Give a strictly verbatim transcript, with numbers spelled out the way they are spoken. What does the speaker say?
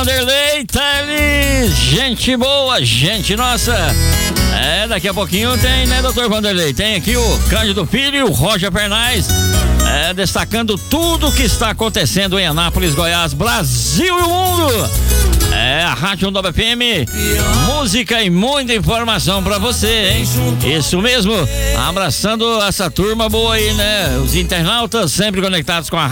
Vanderlei Teles, gente boa, gente nossa. É, daqui a pouquinho tem, né, doutor Vanderlei? Tem aqui o Cândido Filho e o Roger Pernais, é, destacando tudo que está acontecendo em Anápolis, Goiás, Brasil e o mundo. É, a Rádio Nova F M, música e muita informação pra você, hein? Isso mesmo, abraçando essa turma boa aí, né? Os internautas sempre conectados com a